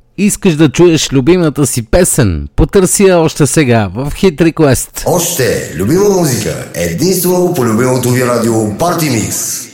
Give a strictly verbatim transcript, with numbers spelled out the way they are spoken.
Искаш да чуеш любимата си песен? Потърси я още сега в Hit Request. Още любима музика, единствено по любимото ви радио Party Mix.